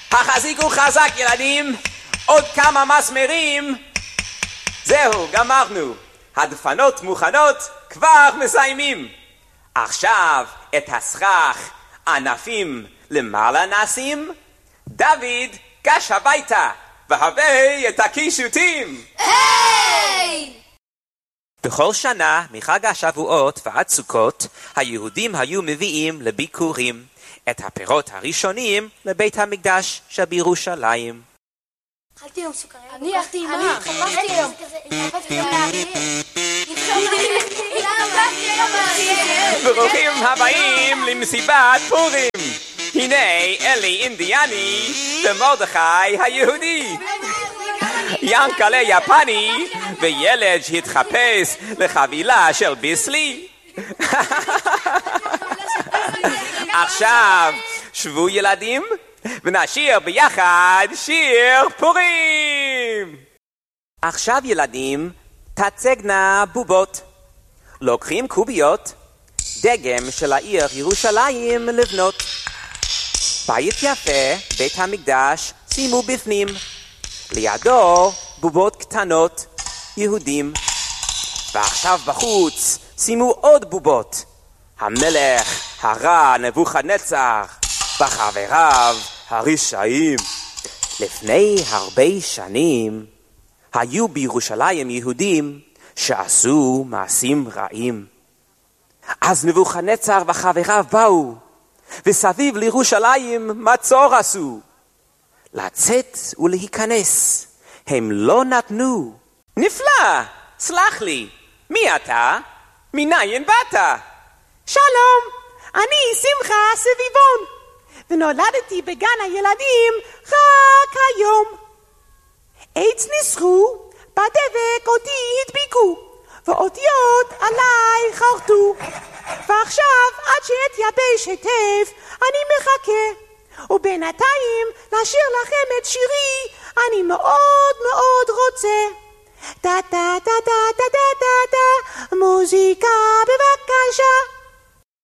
החזיקו חזק ילדים, עוד כמה מסמרים. זהו, גמרנו. הדפנות מוכנות, כבר מסיימים. עכשיו את הסכך ענפים למעלה נשים. דוד גש הביתה והבא את הקישוטים. היי! בכל שנה מחג השבועות ועד סוכות היהודים היו מביאים לביקורים את הפירות הראשונים לבית המקדש שבירושלים. אכלתי יום סוכריה. אני אכלתי מה? חפשתי יום. ברוכים הבאים למסיבת פורים. הנה אלי אינדיאני ומרדכי היהודי, ינקלה יפני וילד שהתחפש לחבילה של ביסלי. עכשיו שבו ילדים ונשיר ביחד שיר פורים. עכשיו ילדים תצגנה בובות. לוקחים קוביות, דגם של העיר ירושלים לבנות. בית יפה, בית המקדש, שימו בפנים. לידו בובות קטנות, יהודים. ועכשיו בחוץ שימו עוד בובות. המלך הרע נבוכדנצר וחבריו הרשעים. לפני הרבה שנים היו בירושלים יהודים שעשו מעשים רעים. אז נבוכדנצר וחבריו באו וסביב לירושלים מצור עשו. לצאת ולהיכנס הם לא נתנו. נפלא, סלח לי, מי אתה? מניין באת? שלום, אני שמחה סביבון, ונולדתי בגן הילדים רק היום. עץ ניסחו, בדבק אותי הדביקו, ואותיות עליי חרטו. ועכשיו עד שיתייבש היטב אני מחכה, ובינתיים לשיר לכם את שירי אני מאוד מאוד רוצה. טה טה טה טה טה טה טה, מוזיקה בבקשה.